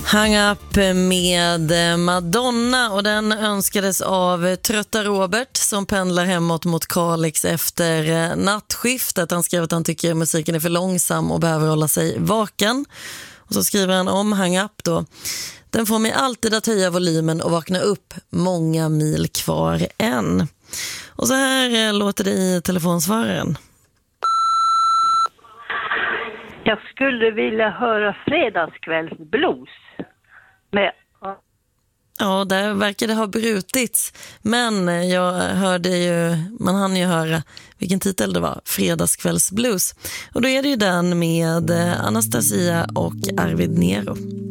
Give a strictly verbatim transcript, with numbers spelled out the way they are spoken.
Hang Up med Madonna, och den önskades av trötta Robert som pendlar hemåt mot Kalix efter nattskiftet. Han skrev att han tycker musiken är för långsam och behöver hålla sig vaken. Och så skriver han om Hang Up då: den får mig alltid att höja volymen och vakna upp, många mil kvar än. Och så här låter det i telefonsvararen. Jag skulle vilja höra fredagskvällsblues. Med... Ja, där verkar det ha brutits. Men jag hörde ju, man hann ju höra vilken titel det var, Fredagskvällsblues. Och då är det ju den med Anastasia och Arvid Nero.